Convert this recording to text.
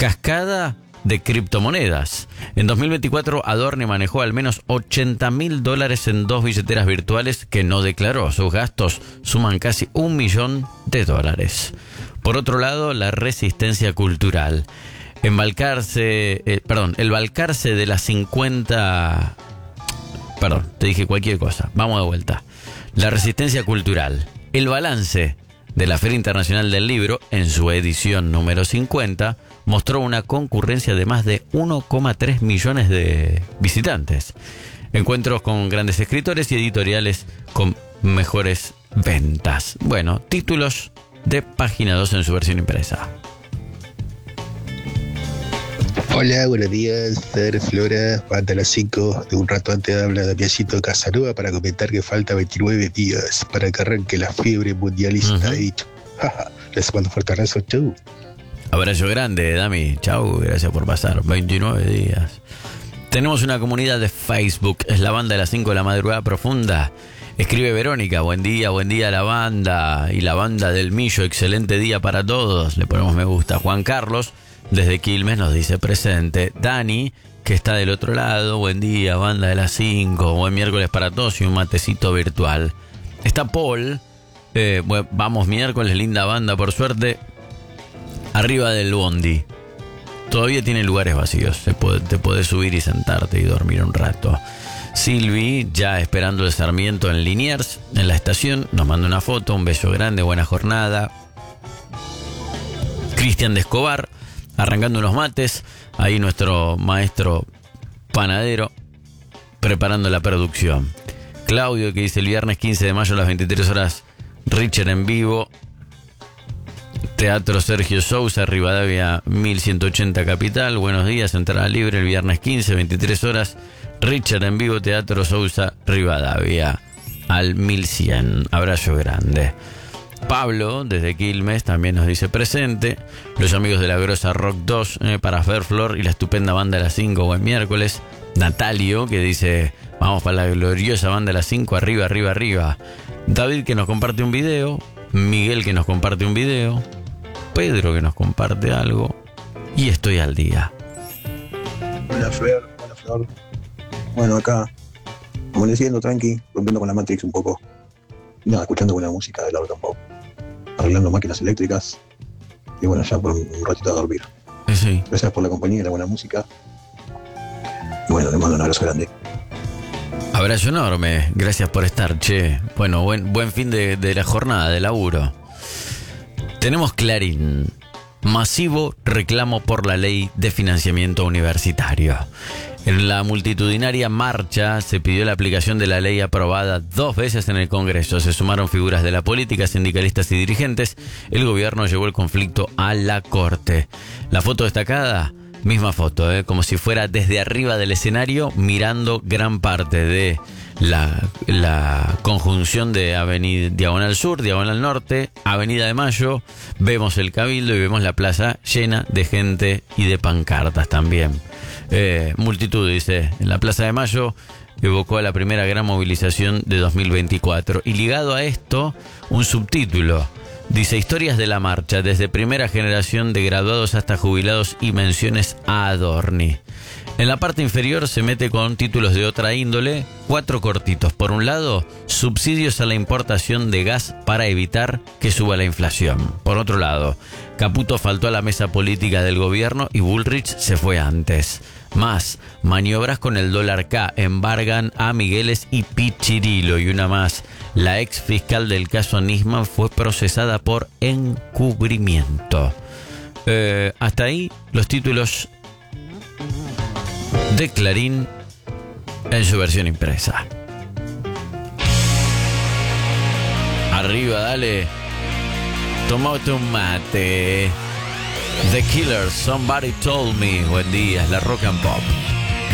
cascada de criptomonedas. En 2024, Adorni manejó al menos $80.000 en 2 billeteras virtuales que no declaró. Sus gastos suman casi $1 millón. Por otro lado, la resistencia cultural. El Balcarce de las 50... Perdón, te dije cualquier cosa. Vamos de vuelta. La resistencia cultural. El balance de la Feria Internacional del Libro, en su edición número 50, mostró una concurrencia de más de 1,3 millones de visitantes. Encuentros con grandes escritores y editoriales con mejores ventas. Bueno, títulos de Página 2 en su versión impresa. Hola, buenos días, Fer, Flora, banda a las 5. De un rato antes habla Damiancito Casanova para comentar que falta 29 días para que arranque la fiebre mundialista. Dicho. Les mando un fuerte abrazo, chau. Abrazo grande, Dami. Chau, gracias por pasar. 29 días. Tenemos una comunidad de Facebook. Es la banda de las 5 de la madrugada profunda. Escribe Verónica, buen día a la banda. Y la banda del Millo, excelente día para todos. Le ponemos me gusta. Juan Carlos, desde Quilmes, nos dice presente. Dani, que está del otro lado, buen día, banda de las 5. Buen miércoles para todos y un matecito virtual. Está Paul. Vamos miércoles, linda banda, por suerte. Arriba del bondi. Todavía tiene lugares vacíos. Te puedes subir y sentarte y dormir un rato. Silvi, ya esperando el Sarmiento en Liniers, en la estación, nos manda una foto. Un beso grande, buena jornada. Cristian de Escobar, arrancando unos mates. Ahí nuestro maestro panadero, preparando la producción. Claudio, que dice el viernes 15 de mayo a las 23 horas, Richard en vivo. Teatro Sergio Sousa, Rivadavia 1180 Capital. Buenos días, entrada libre el viernes 15, 23 horas. Richard en vivo, Teatro Sousa, Rivadavia al 1100. Abrazo grande. Pablo, desde Quilmes, también nos dice presente. Los amigos de la Grosa Rock 2 para Fer Flor y la estupenda banda de las 5, buen miércoles. Natalio, que dice vamos para la gloriosa banda de las 5, arriba, arriba, arriba. David, que nos comparte un video. Miguel, que nos comparte un video. Pedro, que nos comparte algo. Y estoy al día. Hola Flor, hola Flor. Bueno, acá amaneciendo tranqui, rompiendo con la Matrix un poco. Y nada, escuchando buena música de la rock and pop, arreglando máquinas eléctricas. Y bueno, ya por un ratito a dormir. Sí. Gracias por la compañía y la buena música. Y bueno, les mando un abrazo grande. Abrazo enorme, gracias por estar, che. Bueno, buen fin de la jornada de laburo. Tenemos Clarín. Masivo reclamo por la ley de financiamiento universitario. En la multitudinaria marcha se pidió la aplicación de la ley aprobada 2 veces en el Congreso. Se sumaron figuras de la política, sindicalistas y dirigentes. El gobierno llevó el conflicto a la Corte. La foto destacada, misma foto, como si fuera desde arriba del escenario, mirando gran parte de la conjunción de Avenida Diagonal Sur, Diagonal Norte, Avenida de Mayo. Vemos el Cabildo y vemos la plaza llena de gente y de pancartas también. Multitud, dice, en la Plaza de Mayo evocó a la primera gran movilización de 2024. Y ligado a esto, un subtítulo. Dice, historias de la marcha, desde primera generación de graduados hasta jubilados y menciones a Adorni. En la parte inferior se mete con títulos de otra índole, 4 cortitos. Por un lado, subsidios a la importación de gas para evitar que suba la inflación. Por otro lado, Caputo faltó a la mesa política del gobierno y Bullrich se fue antes. Más, maniobras con el dólar K, embargan a Migueles y Pichirilo. Y una más, la ex fiscal del caso Nisman fue procesada por encubrimiento. Hasta ahí los títulos de Clarín en su versión impresa. Arriba, dale. Tomate un mate. The Killers, Somebody Told Me. Buen día, la rock and pop.